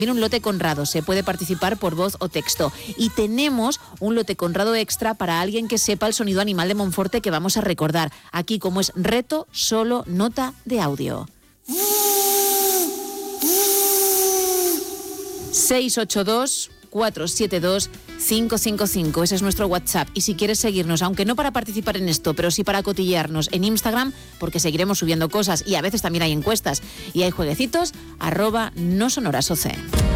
Viene un lote Conrado, se puede participar por voz o texto. Y tenemos un lote Conrado extra para alguien que sepa el sonido animal de Monforte que vamos a recordar. Aquí, como es reto, solo nota de audio. 682-472-555. Ese es nuestro WhatsApp. Y si quieres seguirnos, aunque no para participar en esto, pero sí para cotillearnos en Instagram, porque seguiremos subiendo cosas y a veces también hay encuestas y hay jueguecitos, @nosonorasoc.